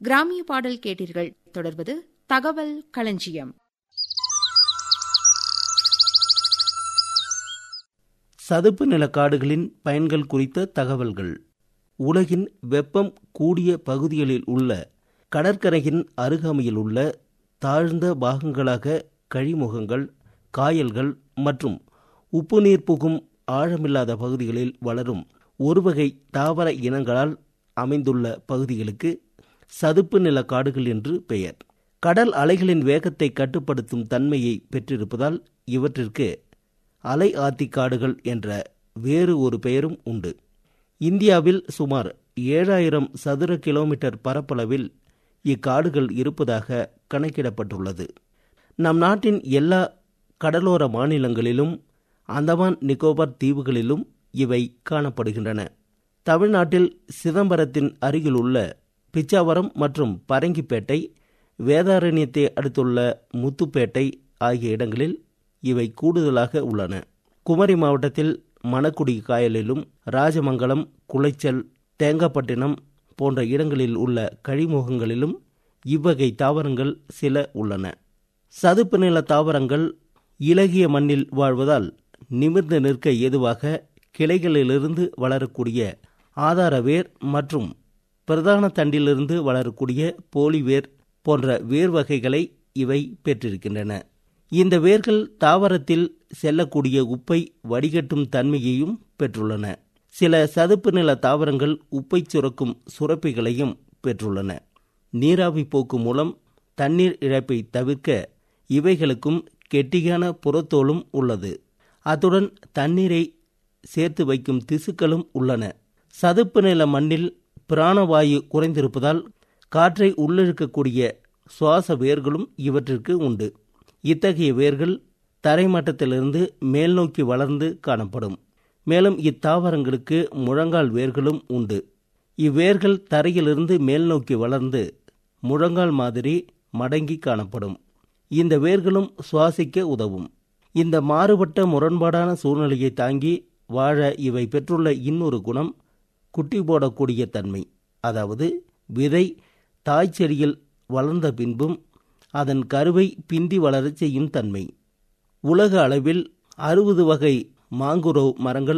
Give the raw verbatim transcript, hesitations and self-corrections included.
கிராமிய பாடல் கேட்டீர்கள். தொடர்வது தகவல் களஞ்சியம். சதுப்பு நில காடுகளின் பயன்கள் குறித்த தகவல்கள். உலகின் வெப்பம் கூடிய பகுதிகளில் உள்ள கடற்கரையின் அருகாமையில் உள்ள தாழ்ந்த பாகங்களாக கழிமுகங்கள், காயல்கள் மற்றும் உப்பு நீர் புகும் ஆழமில்லாத பகுதிகளில் வளரும் ஒரு வகை தாவர இனங்களால் அமைந்துள்ள பகுதிகளுக்கு சதுப்பு நில காடுகள் என்று பெயர். கடல் அலைகளின் வேகத்தை கட்டுப்படுத்தும் தன்மையை பெற்றிருப்பதால் இவற்றிற்கு அலை ஆத்தி காடுகள் என்ற வேறு ஒரு பெயரும் உண்டு. இந்தியாவில் சுமார் ஏழாயிரம் சதுர கிலோமீட்டர் பரப்பளவில் இக்காடுகள் இருப்பதாக கணக்கிடப்பட்டுள்ளது. நம் நாட்டின் எல்லா கடலோர மாநிலங்களிலும் அந்தமான் நிக்கோபார் தீவுகளிலும் இவை காணப்படுகின்றன. தமிழ்நாட்டில் சிதம்பரத்தின் அருகில் உள்ள பிச்சாவரம் மற்றும் பரங்கிப்பேட்டை, வேதாரண்யத்தை அடுத்துள்ள முத்துப்பேட்டை ஆகிய இடங்களில் இவை கூடுதலாக உள்ளன. குமரி மாவட்டத்தில் மணக்குடி காயலிலும், ராஜமங்கலம், குளைச்சல், தேங்காப்பட்டினம் போன்ற இடங்களில் உள்ள கழிமுகங்களிலும் இவ்வகை தாவரங்கள் சில உள்ளன. சதுப்பு நில தாவரங்கள் இலகிய மண்ணில் வாழ்வதால் நிமிர்ந்து நிற்க ஏதுவாக கிளைகளிலிருந்து வளரக்கூடிய ஆதார வேர் மற்றும் பிரதான தண்டிலிருந்து வளரக்கூடிய போலி வேர் போன்ற வேர் வகைகளை இவை பெற்றிருக்கின்றன. இந்த வேர்கள் தாவரத்தில் செல்லக்கூடிய உப்பை வடிகட்டும் தன்மையையும் பெற்றுள்ளன. சில சதுப்பு நில தாவரங்கள் உப்பை சுரக்கும் சுரப்பிகளையும் பெற்றுள்ளன. நீராவி போக்கு மூலம் தண்ணீர் இழப்பை தவிர்க்க இவைகளுக்கும் கெட்டியான புறத்தோலும் உள்ளது. அத்துடன் தண்ணீரை சேர்த்து வைக்கும் திசுக்களும் உள்ளன. சதுப்பு நில மண்ணில் பிராணவாயு குறைந்திருப்பதால் காற்றை உள்ளிழுக்கக்கூடிய சுவாச வேர்களும் இவற்றிற்கு உண்டு. இத்தகைய வேர்கள் தரைமட்டத்திலிருந்து மேல் நோக்கி வளர்ந்து காணப்படும். மேலும் இத்தாவரங்களுக்கு முழங்கால் வேர்களும் உண்டு. இவ்வேர்கள் தரையிலிருந்து மேல் நோக்கி வளர்ந்து முழங்கால் மாதிரி மடங்கி காணப்படும். இந்த வேர்களும் சுவாசிக்க உதவும். இந்த மாறுபட்ட முரண்பாடான சூழ்நிலையை தாங்கி வாழ இவை பெற்றுள்ள இன்னொரு குணம் குட்டி போடக்கூடிய தன்மை. அதாவது விதை தாய்ச்செடியில் வளர்ந்த பின்பும் அதன் கருவை பிந்தி வளரச் செய்யும் தன்மை. உலக அளவில் அறுபது வகை மாங்குரோவ் மரங்கள்